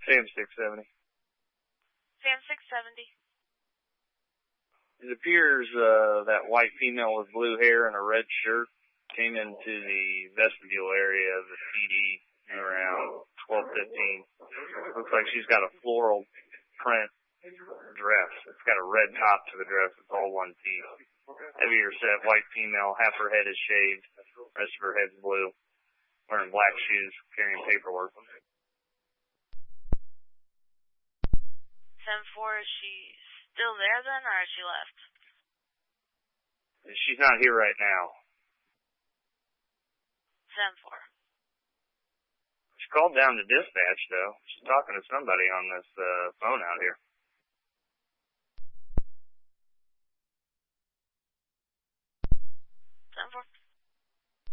Sam 670. Sam 670. It appears that white female with blue hair and a red shirt came into the vestibule area of the CD around 12:15. Looks like she's got a floral print dress. It's got a red top to the dress. It's all one piece. Heavier set, white female, half her head is shaved, rest of her head's blue. Wearing black shoes, carrying paperwork. 10-4, is she still there then, or has she left? She's not here right now. 10-4. She called down to dispatch, though. She's talking to somebody on this phone out here.